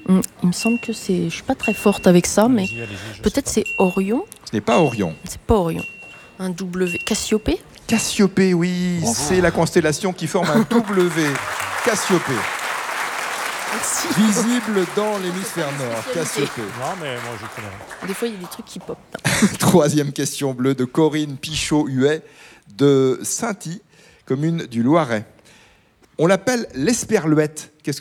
Il me semble que c'est... Je suis pas très forte avec ça, mais peut-être c'est Orion. Ce n'est pas Orion. C'est pas Orion. Un W. Cassiopée. Cassiopée, oui, c'est la constellation qui forme un W. Cassiopée. Merci. Visible dans l'hémisphère nord. Cassiopée. Non, mais moi, je connais rien. Des fois, il y a des trucs qui pop. Troisième question bleue de Corinne Pichot-Huet de Sainty, commune du Loiret. On l'appelle l'esperluette. Qu'est-ce que c'est ?